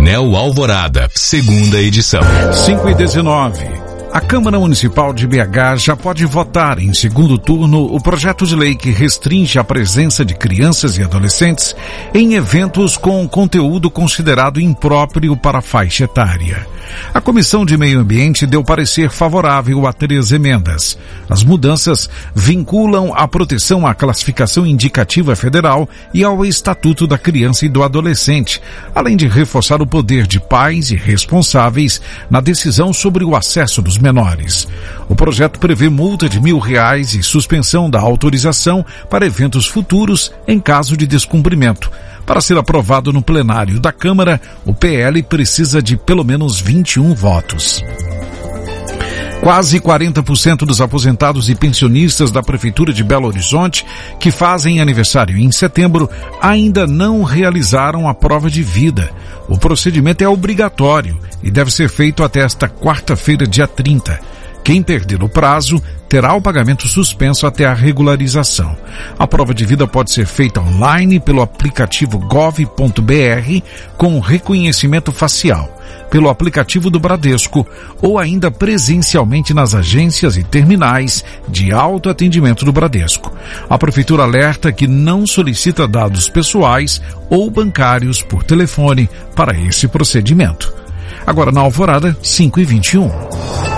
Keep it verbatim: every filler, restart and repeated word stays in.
Painel Alvorada, segunda edição. cinco e dezenove. A Câmara Municipal de B H já pode votar em segundo turno o projeto de lei que restringe a presença de crianças e adolescentes em eventos com conteúdo considerado impróprio para a faixa etária. A Comissão de Meio Ambiente deu parecer favorável a três emendas. As mudanças vinculam a proteção à classificação indicativa federal e ao Estatuto da Criança e do Adolescente, além de reforçar o poder de pais e responsáveis na decisão sobre o acesso dos menores. O projeto prevê multa de mil reais e suspensão da autorização para eventos futuros em caso de descumprimento. Para ser aprovado no plenário da Câmara, o P L precisa de pelo menos vinte e um votos. Quase quarenta por cento dos aposentados e pensionistas da Prefeitura de Belo Horizonte, que fazem aniversário em setembro, ainda não realizaram a prova de vida. O procedimento é obrigatório e deve ser feito até esta quarta-feira, dia trinta. Quem perder o prazo terá o pagamento suspenso até a regularização. A prova de vida pode ser feita online pelo aplicativo gov ponto br com reconhecimento facial, pelo aplicativo do Bradesco ou ainda presencialmente nas agências e terminais de autoatendimento do Bradesco. A Prefeitura alerta que não solicita dados pessoais ou bancários por telefone para esse procedimento. Agora na Alvorada, cinco e vinte e um.